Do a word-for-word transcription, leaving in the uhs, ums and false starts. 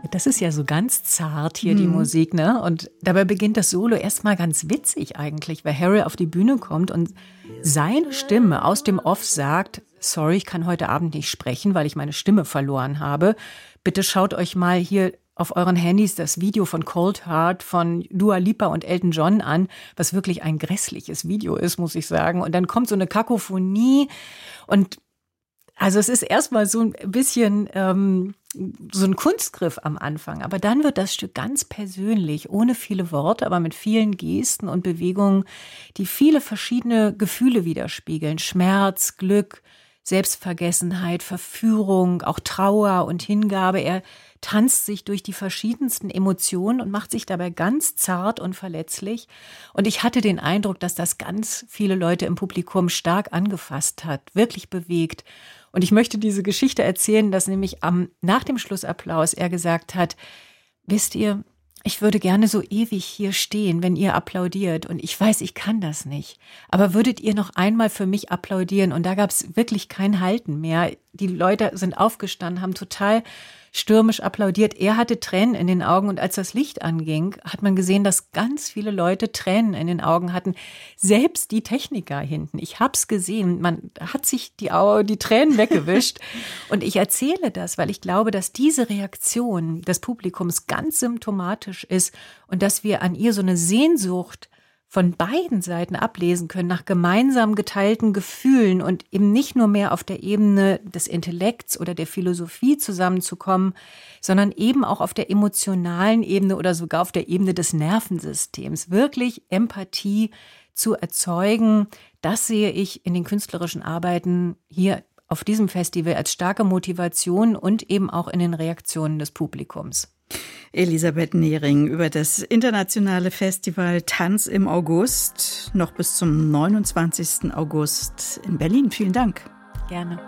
Das ist ja so ganz zart hier, die mhm. Musik, ne? Und dabei beginnt das Solo erstmal ganz witzig eigentlich, weil Harry auf die Bühne kommt und seine Stimme aus dem Off sagt: Sorry, ich kann heute Abend nicht sprechen, weil ich meine Stimme verloren habe. Bitte schaut euch mal hier auf euren Handys das Video von Cold Heart von Dua Lipa und Elton John an, was wirklich ein grässliches Video ist, muss ich sagen. Und dann kommt so eine Kakophonie und also es ist erstmal so ein bisschen ähm, so ein Kunstgriff am Anfang, aber dann wird das Stück ganz persönlich, ohne viele Worte, aber mit vielen Gesten und Bewegungen, die viele verschiedene Gefühle widerspiegeln. Schmerz, Glück, Selbstvergessenheit, Verführung, auch Trauer und Hingabe. Er tanzt sich durch die verschiedensten Emotionen und macht sich dabei ganz zart und verletzlich. Und ich hatte den Eindruck, dass das ganz viele Leute im Publikum stark angefasst hat, wirklich bewegt. Und ich möchte diese Geschichte erzählen, dass nämlich am, nach dem Schlussapplaus er gesagt hat: Wisst ihr, ich würde gerne so ewig hier stehen, wenn ihr applaudiert. Und ich weiß, ich kann das nicht. Aber würdet ihr noch einmal für mich applaudieren? Und da gab es wirklich kein Halten mehr. Die Leute sind aufgestanden, haben total stürmisch applaudiert. Er hatte Tränen in den Augen und als das Licht anging, hat man gesehen, dass ganz viele Leute Tränen in den Augen hatten. Selbst die Techniker hinten. Ich hab's gesehen. Man hat sich die, Au- die Tränen weggewischt. Und ich erzähle das, weil ich glaube, dass diese Reaktion des Publikums ganz symptomatisch ist und dass wir an ihr so eine Sehnsucht von beiden Seiten ablesen können nach gemeinsam geteilten Gefühlen und eben nicht nur mehr auf der Ebene des Intellekts oder der Philosophie zusammenzukommen, sondern eben auch auf der emotionalen Ebene oder sogar auf der Ebene des Nervensystems. Wirklich Empathie zu erzeugen, das sehe ich in den künstlerischen Arbeiten hier auf diesem Festival als starke Motivation und eben auch in den Reaktionen des Publikums. Elisabeth Nehring über das internationale Festival Tanz im August, noch bis zum neunundzwanzigsten August in Berlin. Vielen Dank. Gerne.